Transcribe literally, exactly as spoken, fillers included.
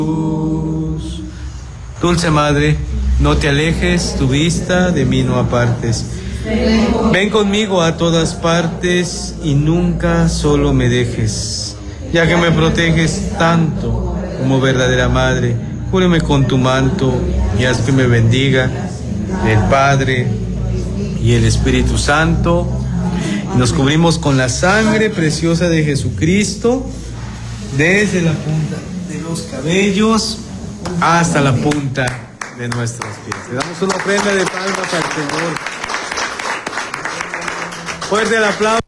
Dulce Madre, no te alejes tu vista, de mí no apartes. Ven conmigo a todas partes y nunca solo me dejes. Ya que me proteges tanto como verdadera madre, cúbreme con tu manto y haz que me bendiga el Padre y el Espíritu Santo. Nos cubrimos con la sangre preciosa de Jesucristo, desde la punta de los cabellos hasta la punta de nuestros pies. Le damos una ofrenda de palmas al Señor. Fuerte el aplauso.